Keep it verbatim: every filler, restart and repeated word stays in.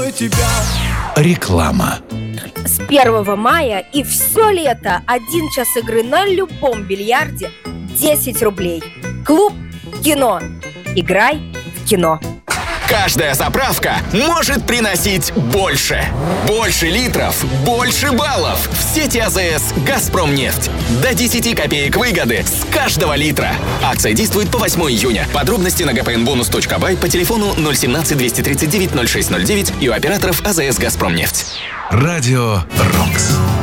для тебя. Реклама. С первого мая и все лето один час игры на любом бильярде десять рублей. Клуб «Кино». Играй в кино. Каждая заправка может приносить больше. Больше литров, больше баллов. В сети АЗС «Газпромнефть». До десять копеек выгоды с каждого литра. Акция действует по восьмого июня. Подробности на gpnbonus точка бай по телефону ноль семнадцать двести тридцать девять ноль шесть ноль девять и у операторов АЗС «Газпромнефть». Радио «Рокс».